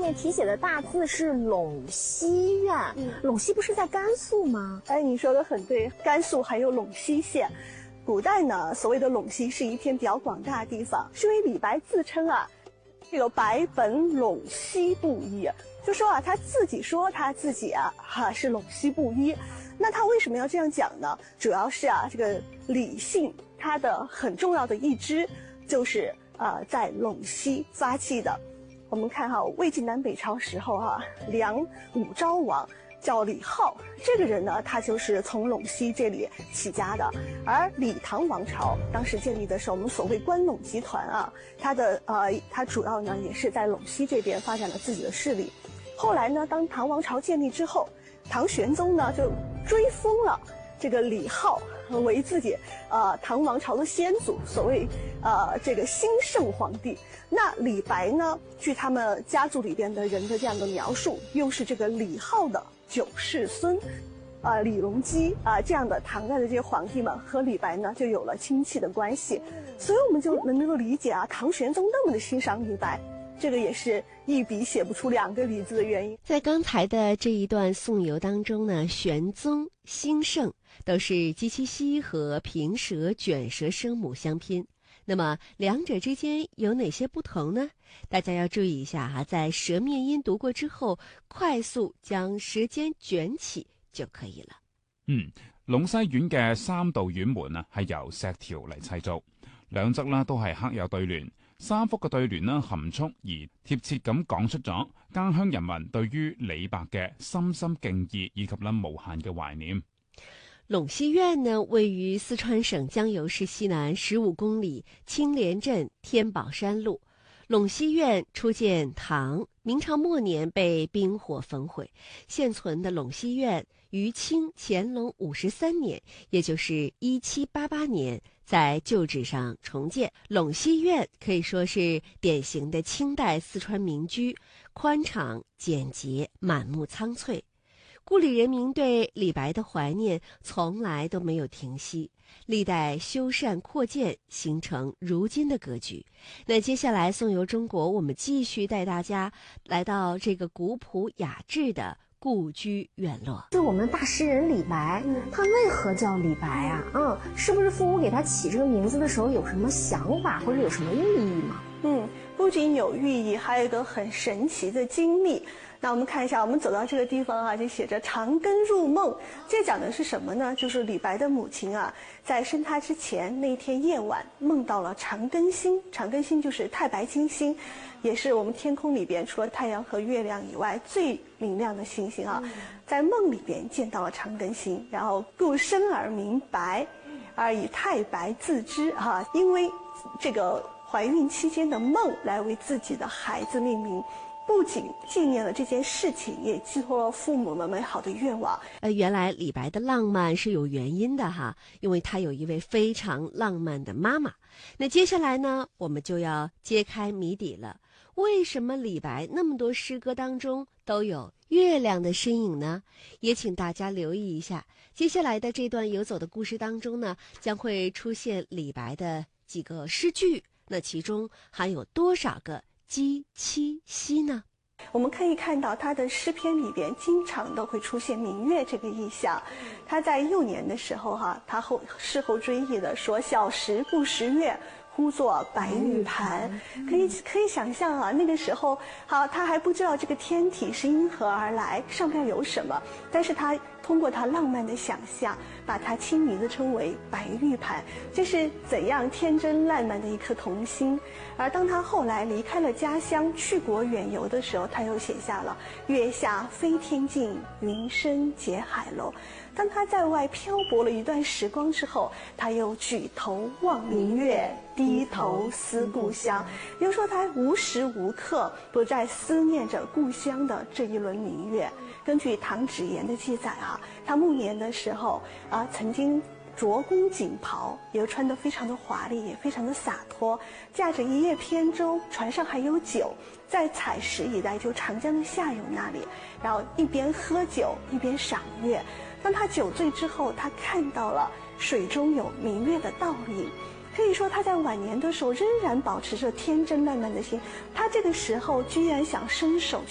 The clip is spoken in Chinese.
面题写的大字是陇西院。陇西不是在甘肃吗？ 哎，你说的很对，甘肃还有陇西县。古代呢，所谓的陇西是一片比较广大的地方，是因为李白自称这个白本陇西布衣，就说他自己说他自己是陇西布衣。那他为什么要这样讲呢？主要是这个李姓他的很重要的一支就是在陇西发迹的。我们看魏晋南北朝时候梁武昭王叫李浩，这个人呢，他就是从陇西这里起家的。而李唐王朝当时建立的是我们所谓关陇集团他主要呢也是在陇西这边发展了自己的势力。后来呢，当唐王朝建立之后，唐玄宗呢就追封了这个李浩为自己唐王朝的先祖，所谓这个兴圣皇帝。那李白呢，据他们家族里边的人的这样的描述，又是这个李浩的九世孙，李隆基这样的唐代的这些皇帝们和李白呢就有了亲戚的关系，所以我们就能够理解唐玄宗那么的欣赏李白，这个也是一笔写不出两个李字的原因。 在刚才的这一段颂游当中呢，玄宗、兴圣都是鸡七西和平舌、卷舌声母相拼。那么两者之间有哪些不同呢？大家要注意一下在舌面音讀過之後，快速將舌尖捲起就可以了。 隴西縣嘅三道縣門係由石條嚟砌造，兩側都係刻有對聯，三幅嘅對聯含蓄而貼切咁講出咗家鄉人民對於李白嘅深深敬意以及無限嘅懷念。 隴西院呢，位于四川省江油市西南15公里青莲镇天宝山路。隴西院初建唐，明朝末年被兵火焚毁。现存的隴西院于清乾隆53年，也就是1788年，在旧址上重建。隴西院可以说是典型的清代四川民居，宽敞简洁，满目苍翠。故里人民对李白的怀念从来都没有停息，历代修缮扩建，形成如今的格局。那接下来颂游中国，我们继续带大家来到这个古朴雅致的故居院落。 就我们大诗人李白，他为何叫李白是不是父母给他起这个名字的时候有什么想法或者有什么寓意吗？ 不仅有寓意，还有一个很神奇的经历。那我们看一下，我们走到这个地方就写着长庚入梦。这讲的是什么呢？就是李白的母亲在生他之前那天夜晚梦到了长庚星。长庚星就是太白金星，也是我们天空里边除了太阳和月亮以外最明亮的星星在梦里边见到了长庚星，然后故生而明白，而以太白自知因为这个怀孕期间的梦来为自己的孩子命名。不仅纪念了这件事情，也寄托了父母们美好的愿望。 原来李白的浪漫是有原因的因为他有一位非常浪漫的妈妈。那接下来呢，我们就要揭开谜底了。为什么李白那么多诗歌当中都有月亮的身影呢？也请大家留意一下，接下来的这段游走的故事当中呢，将会出现李白的几个诗句，那其中含有多少个鸡七西呢？ 我们可以看到他的诗篇里边经常都会出现明月这个意象。他在幼年的时候他事后追忆的说，小时不识月，呼作白玉盘。可以想象那个时候他还不知道这个天体是因何而来，上面有什么，但是他通过他浪漫的想象，把它亲昵地称为白玉盘，这是怎样天真烂漫的一颗童心。而当他后来离开了家乡，去国远游的时候，他又写下了月下飞天镜，云深结海楼。当他在外漂泊了一段时光之后，他又举头望明月，低头思故乡。也就是说，他无时无刻不在思念着故乡的这一轮明月。根据唐芷言的记载他暮年的时候曾经着宫锦袍，也穿得非常的华丽，也非常的洒脱，驾着一叶扁舟，船上还有酒，在采石一带，就长江的下游那里，然后一边喝酒一边赏月。当他酒醉之后，他看到了水中有明月的倒影。可以说他在晚年的时候仍然保持着天真烂漫的心，他这个时候居然想伸手